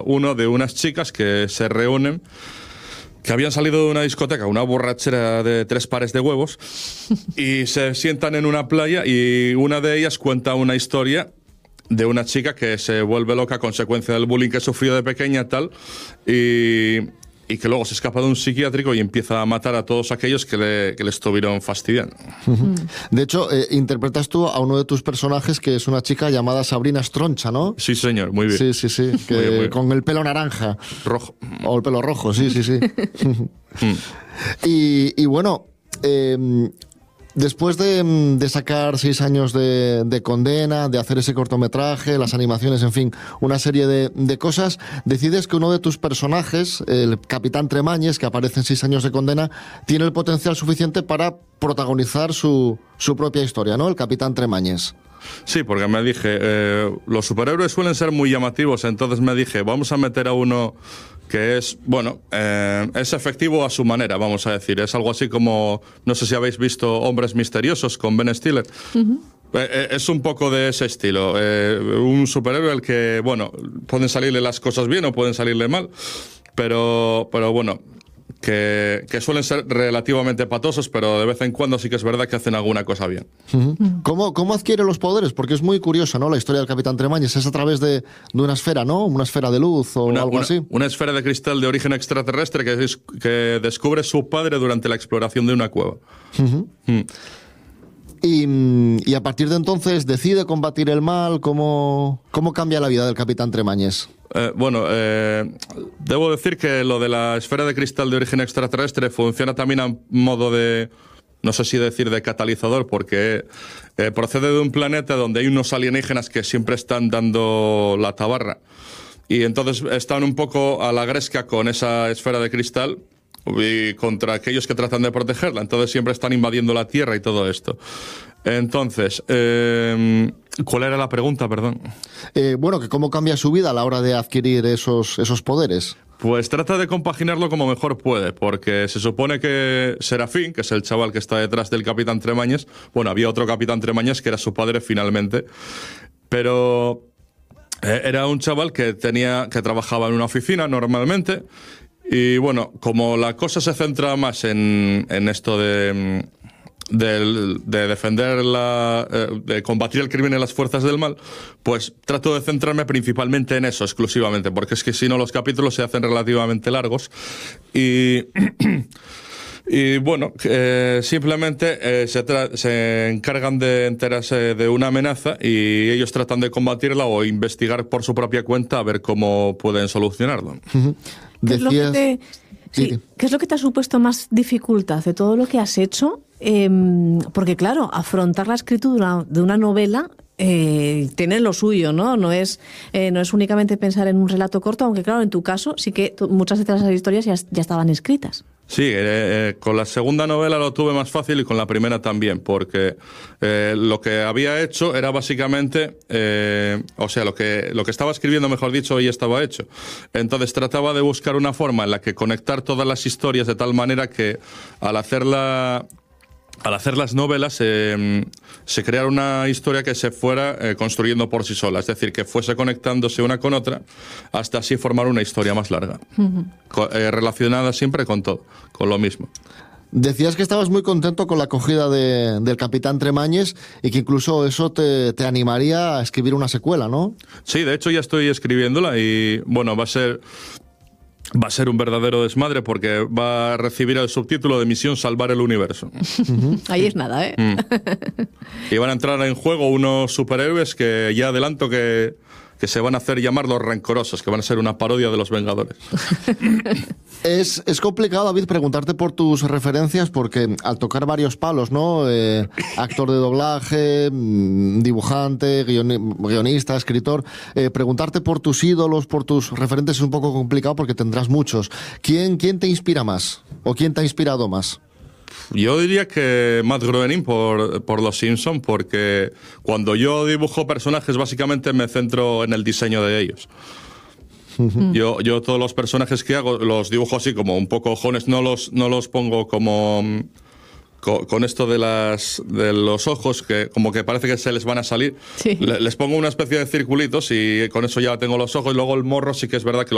uno de unas chicas que se reúnen, que habían salido de una discoteca, una borrachera de 3 pares de huevos, y se sientan en una playa y una de ellas cuenta una historia de una chica que se vuelve loca a consecuencia del bullying que sufrió de pequeña tal, y que luego se escapa de un psiquiátrico y empieza a matar a todos aquellos que le estuvieron fastidiando. De hecho, interpretas tú a uno de tus personajes, que es una chica llamada Sabrina Stroncha, ¿no? Sí, señor, muy bien. Sí, que muy bien. Con el pelo naranja. Rojo. O el pelo rojo, sí. Y bueno, después de sacar 6 años de condena, de hacer ese cortometraje, las animaciones, en fin, una serie de cosas, decides que uno de tus personajes, el Capitán Tremañes, que aparece en 6 años de condena, tiene el potencial suficiente para protagonizar su propia historia, ¿no? El Capitán Tremañes. Sí, porque me dije, los superhéroes suelen ser muy llamativos, entonces me dije, vamos a meter a uno que es, bueno, es efectivo a su manera, vamos a decir. Es algo así como, no sé si habéis visto Hombres Misteriosos con Ben Stiller. Es un poco de ese estilo. Un superhéroe al que, bueno, pueden salirle las cosas bien o pueden salirle mal, pero bueno, que suelen ser relativamente patosos, pero de vez en cuando sí que es verdad que hacen alguna cosa bien. ¿Cómo adquiere los poderes? Porque es muy curiosa, ¿no? La historia del Capitán Tremañes es a través de una esfera, ¿no? Una esfera de luz o algo así. Una esfera de cristal de origen extraterrestre que descubre su padre durante la exploración de una cueva. Y a partir de entonces decide combatir el mal. ¿Cómo cambia la vida del Capitán Tremañes? Debo decir que lo de la esfera de cristal de origen extraterrestre funciona también a modo de, no sé si decir de catalizador, porque procede de un planeta donde hay unos alienígenas que siempre están dando la tabarra. Y entonces están un poco a la gresca con esa esfera de cristal y contra aquellos que tratan de protegerla. Entonces siempre están invadiendo la Tierra y todo esto. Entonces, ¿cuál era la pregunta, perdón? Que cómo cambia su vida a la hora de adquirir esos poderes. Pues trata de compaginarlo como mejor puede, porque se supone que Serafín, que es el chaval que está detrás del Capitán Tremañes, bueno, había otro Capitán Tremañes que era su padre finalmente, pero era un chaval que trabajaba en una oficina normalmente, y bueno, como la cosa se centra más en esto de defender de combatir el crimen y las fuerzas del mal, pues trato de centrarme principalmente en eso exclusivamente, porque es que si no los capítulos se hacen relativamente largos y bueno, simplemente se encargan de enterarse de una amenaza y ellos tratan de combatirla o investigar por su propia cuenta a ver cómo pueden solucionarlo. Decías... ¿Qué es lo que te ha supuesto más dificultad de todo lo que has hecho? Porque claro, afrontar la escritura de una novela tiene lo suyo, ¿no? No es únicamente pensar en un relato corto, aunque claro, en tu caso sí que muchas de esas historias ya estaban escritas. Sí, con la segunda novela lo tuve más fácil y con la primera también, porque lo que había hecho era básicamente, lo que estaba escribiendo, mejor dicho, ya estaba hecho. Entonces trataba de buscar una forma en la que conectar todas las historias de tal manera que al hacer las novelas se creara una historia que se fuera construyendo por sí sola, es decir, que fuese conectándose una con otra hasta así formar una historia más larga, relacionada siempre con todo, con lo mismo. Decías que estabas muy contento con la acogida del Capitán Tremañes y que incluso eso te animaría a escribir una secuela, ¿no? Sí, de hecho ya estoy escribiéndola y bueno, va a ser un verdadero desmadre porque va a recibir el subtítulo de Misión Salvar el Universo. Ahí es nada, ¿eh? Y van a entrar en juego unos superhéroes que ya adelanto que se van a hacer llamar los Rencorosos, que van a ser una parodia de los Vengadores. Es complicado, David, preguntarte por tus referencias porque al tocar varios palos, ¿no? Actor de doblaje, dibujante, guionista, escritor, preguntarte por tus ídolos, por tus referentes es un poco complicado porque tendrás muchos. ¿Quién te inspira más? ¿O quién te ha inspirado más? Yo diría que Matt Groening por Los Simpson, porque cuando yo dibujo personajes básicamente me centro en el diseño de ellos. Yo todos los personajes que hago los dibujo así como un poco ojones, no los pongo como con esto de los ojos, que como que parece que se les van a salir. Sí. Les pongo una especie de circulitos y con eso ya tengo los ojos, y luego el morro sí que es verdad que